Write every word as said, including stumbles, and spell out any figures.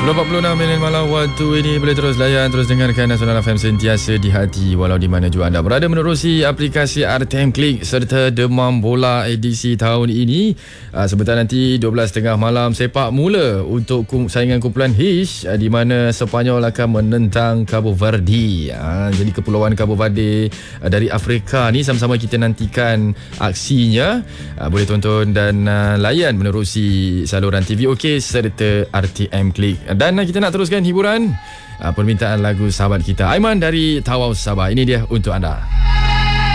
sepuluh empat puluh enam minit malam waktu ini. Boleh terus layan, terus dengarkan Nasional F M sentiasa di hati walau di mana juga anda berada menerusi aplikasi R T M Klik serta Demam Bola edisi tahun ini. Sebentar nanti dua belas tiga puluh malam sepak mula untuk saingan kumpulan H di mana Sepanyol akan menentang Cabo Verde. Jadi Kepulauan Cabo Verde dari Afrika ni sama-sama kita nantikan aksinya. Boleh tonton dan layan menerusi saluran T V OK serta R T M Klik. Dan kita nak teruskan hiburan, permintaan lagu sahabat kita Aiman dari Tawau Sabah. Ini dia untuk anda.